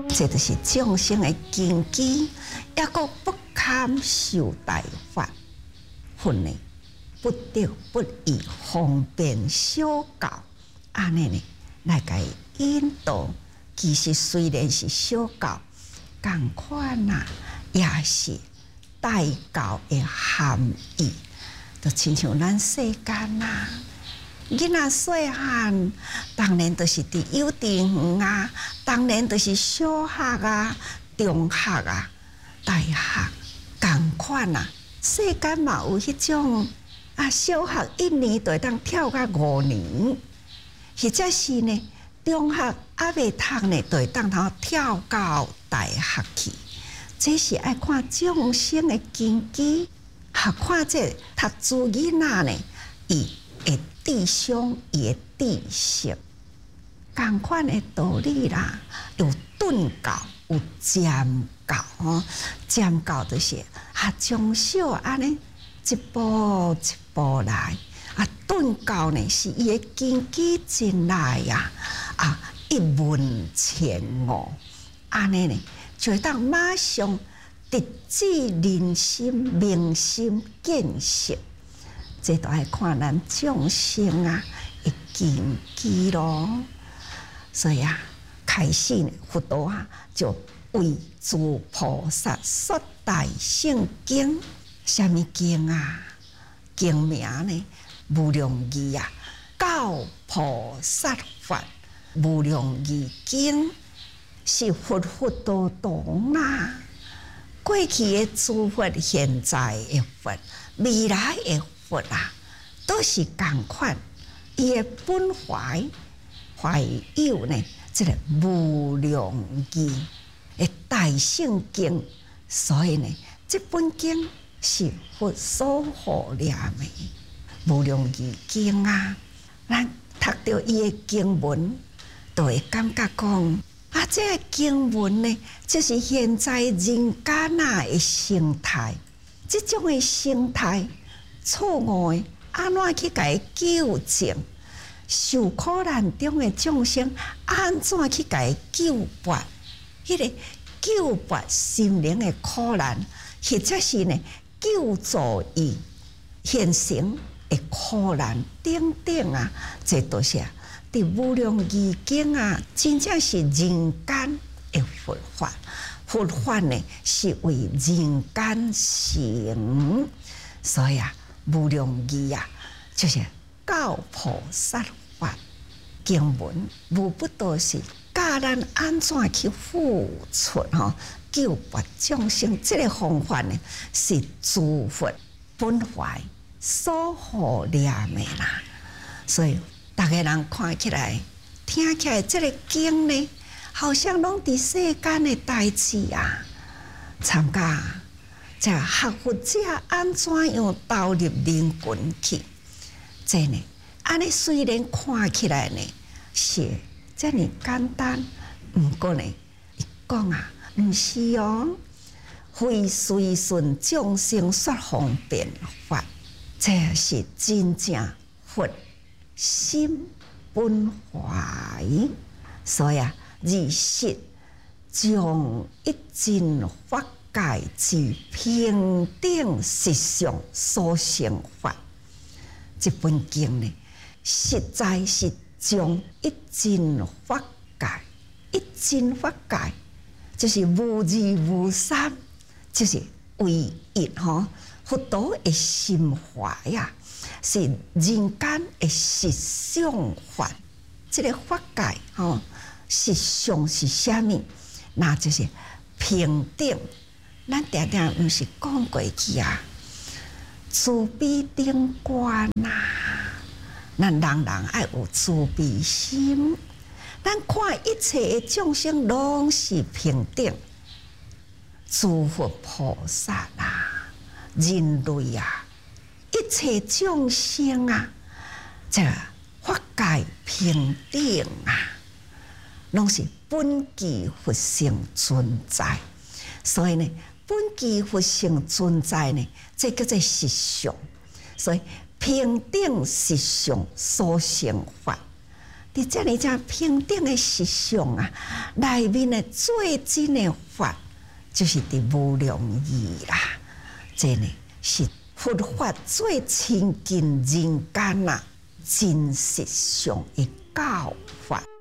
这就是众生的根基，也个不堪受大法，分呢不得不以方便小教，安尼呢来甲伊引导。其实虽然是小教，同款呐，也是大教的含义。就亲像咱世间呐，囡仔细汉，当然就是伫幼稚园啊，当然就是小学啊、中学啊、大学，同款啊。世间嘛有迄种啊，小学1年就会当跳到5年，或者是呢，中学还未读呢，就会当跳到大学去。这是爱看众生的根基，还看这读书囡仔呢，伊会智商，伊的知识，同款的道理啦。有顿教，有渐教吼。渐教就是从小安尼一步一步来，顿教呢是伊的根基进来呀，一门前悟，安尼呢就会当马上直指人心、明心见性。这都爱看咱众生的根基咯。所以开始呢，佛陀就为诸菩萨说大圣经。什么经啊？经名呢？无量义教菩萨法，无量义经是佛佛道道啦。过去的诸佛，现在的佛，未来的佛都是同款。伊的本怀有呢，这个无量义的大圣经，所以呢，这本经是佛所护念的无量义经咱读到伊的经文，就会感觉讲这个经文呢，就是现在人间的生态。这种的生态错误的，安怎去甲伊纠正？受苦难中的众生，安怎去甲伊救拔？迄个救拔心灵的苦难，或者是呢救助伊现成的苦难等等这都是伫无量义经真正是人间的佛法。佛法呢是为人间行，所以无量义就是教菩萨法经文，无不都是教咱安怎去付出救拔众生。这个方法呢，是诸佛本怀所护念的啦。所以大家人看起来、听起来，这个经呢，好像拢伫世间的代志参加这学佛者安怎样投入人群去？这呢，安尼虽然看起来呢是这么简单，不过呢，伊讲不是哦。非随顺众生说方便法，这是真正佛心本怀。所以二识将一真法界之平等实相所成法。这本经呢，实在是将一真法界，一真法界就是无二无三，就是唯一佛陀的心怀是人间的实相法。这个法界实相是啥物？那就是平等。咱常常不是讲过去慈悲顶观咱人人爱有慈悲心，咱看一切的众生拢是平等。诸佛菩萨人类一切众生这法界平等拢是本具佛性存在。所以呢，本具佛性存在呢，这叫做实相。所以平等实相所成法， 伫遮尔正平等的实相啊，内面的最真的法，就是伫无量义啦。这呢是佛法最亲近人间啊，真实上的教法。